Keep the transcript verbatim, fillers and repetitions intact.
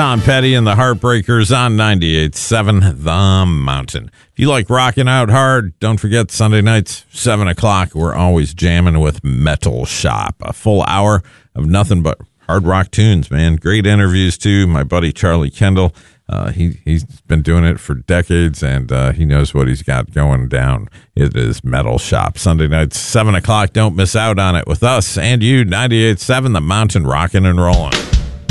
Tom Petty and the Heartbreakers on ninety-eight point seven The Mountain. If you like rocking out hard, don't forget Sunday nights, seven o'clock. We're always jamming with Metal Shop. A full hour of nothing but hard rock tunes, man. Great interviews, too. My buddy Charlie Kendall, uh, he, he's been doing it for decades, and uh, he knows what he's got going down. It is Metal Shop. Sunday nights, seven o'clock. Don't miss out on it with us and you, ninety-eight point seven The Mountain, rocking and rolling.